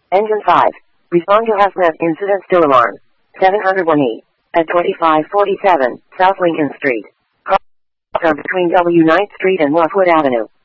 Engine 5. Respond to hazmat incident still alarm. 701E. At 2547 South Lincoln Street. Car between W 9th Street and Lockwood Avenue.